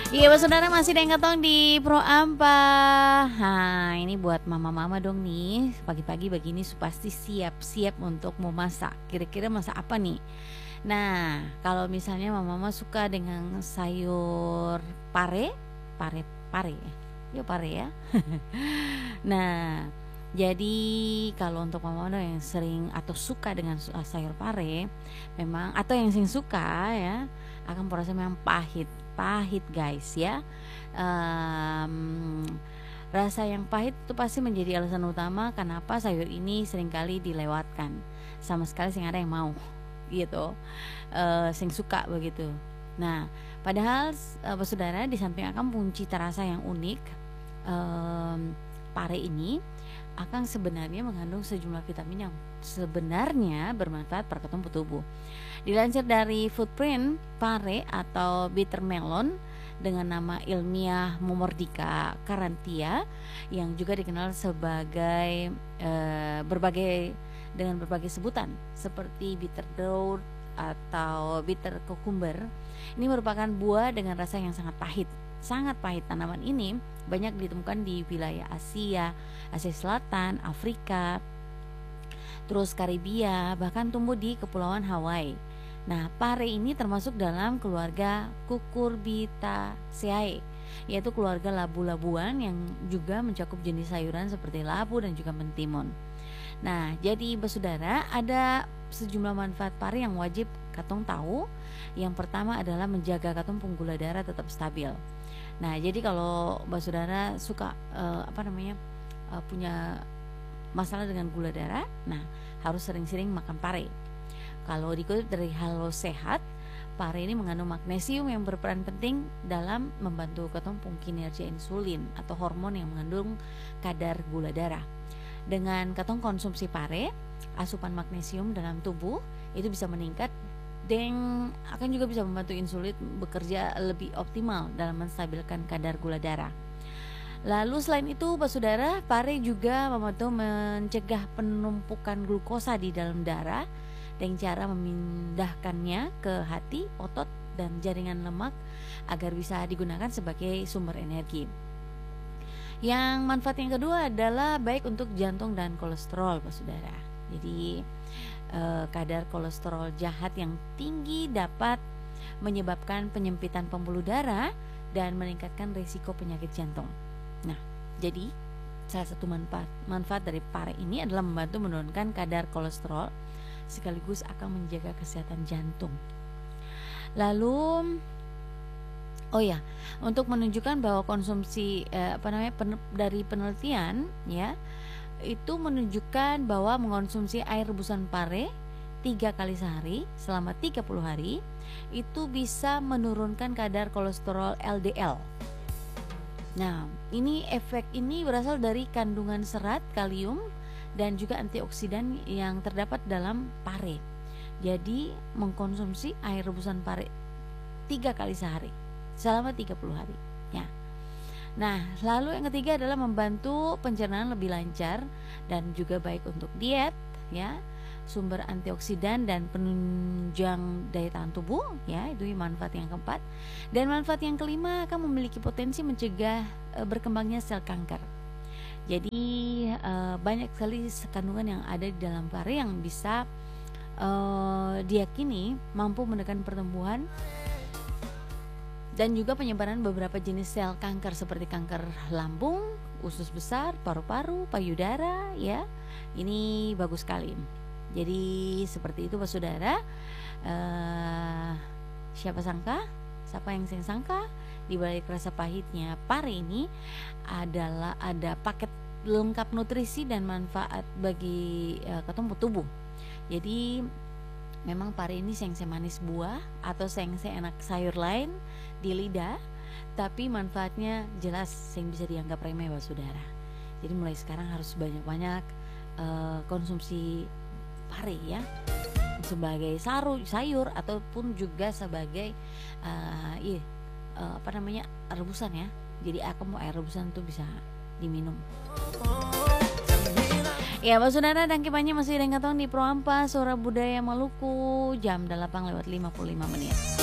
Iya, Pak Saudara, masih dengan Katong di Pro Ampa. Nah, ini buat mama-mama dong nih. Pagi-pagi begini pasti siap-siap untuk mau masak. Kira-kira masak apa nih? Nah, kalau misalnya mama-mama suka dengan sayur pare, pare. Yuk pare ya. Nah, jadi kalau untuk mama-mama yang sering atau suka dengan sayur pare, memang atau yang sering suka ya, akan proses memang pahit guys ya. Em, Rasa yang pahit itu pasti menjadi alasan utama kenapa sayur ini seringkali dilewatkan. Sama sekali sing ada yang mau gitu, sing suka begitu. Nah, padahal saudara, di samping akan punya cita rasa yang unik, pare ini akan sebenarnya mengandung sejumlah vitamin yang sebenarnya bermanfaat pada tubuh. Dilansir dari Footprint, pare atau bitter melon dengan nama ilmiah Momordica carantia yang juga dikenal sebagai berbagai sebutan seperti bitter gourd atau bitter cucumber. Ini merupakan buah dengan rasa yang sangat pahit. Tanaman ini banyak ditemukan di wilayah Asia Selatan, Afrika, terus Karibia, bahkan tumbuh di Kepulauan Hawaii. Nah, pare ini termasuk dalam keluarga Cucurbitaceae, yaitu keluarga labu-labuan yang juga mencakup jenis sayuran seperti labu dan juga mentimun. Nah, jadi saudara, ada sejumlah manfaat pare yang wajib katong tahu. Yang pertama adalah menjaga katong gula darah tetap stabil. Nah, jadi kalau saudara suka punya masalah dengan gula darah, nah harus sering-sering makan pare. Kalau dikutip dari Halo Sehat, pare ini mengandung magnesium yang berperan penting dalam membantu katong kinerja insulin atau hormon yang mengandung kadar gula darah. Dengan katong konsumsi pare, asupan magnesium dalam tubuh itu bisa meningkat dan akan juga bisa membantu insulin bekerja lebih optimal dalam menstabilkan kadar gula darah. Lalu selain itu, saudara, pare juga membantu mencegah penumpukan glukosa di dalam darah dengan cara memindahkannya ke hati, otot, dan jaringan lemak agar bisa digunakan sebagai sumber energi. Yang manfaat yang kedua adalah baik untuk jantung dan kolesterol, saudara. Jadi kadar kolesterol jahat yang tinggi dapat menyebabkan penyempitan pembuluh darah dan meningkatkan risiko penyakit jantung. Nah, jadi salah satu manfaat dari pare ini adalah membantu menurunkan kadar kolesterol sekaligus akan menjaga kesehatan jantung. Lalu untuk menunjukkan bahwa konsumsi dari penelitian ya, itu menunjukkan bahwa mengonsumsi air rebusan pare 3 kali sehari selama 30 hari itu bisa menurunkan kadar kolesterol LDL. Nah, efek ini berasal dari kandungan serat, kalium, dan juga antioksidan yang terdapat dalam pare. Jadi mengkonsumsi air rebusan pare 3 kali sehari selama 30 hari ya. Nah, lalu yang ketiga adalah membantu pencernaan lebih lancar dan juga baik untuk diet ya, sumber antioksidan dan penunjang daya tahan tubuh ya, itu manfaat yang keempat. Dan manfaat yang kelima akan memiliki potensi mencegah berkembangnya sel kanker. Jadi banyak sekali kandungan yang ada di dalam pare yang bisa diyakini mampu menekan pertumbuhan dan juga penyebaran beberapa jenis sel kanker seperti kanker lambung, usus besar, paru-paru, payudara ya. Ini bagus sekali. Jadi seperti itu saudara. Siapa yang sangka di balik rasa pahitnya pare ini adalah ada paket lengkap nutrisi dan manfaat bagi tubuh. Jadi memang pare ini sengse manis buah atau sengse enak sayur lain di lidah, tapi manfaatnya jelas yang bisa dianggap remeh saudara. Jadi mulai sekarang harus banyak-banyak konsumsi pare ya, sebagai sayur ataupun juga sebagai rebusan ya. Jadi air rebusan itu bisa diminum. Ya, saudara, dan kipannya masih dengan di Pro Ampa, Suara Budaya Maluku, jam 8:55.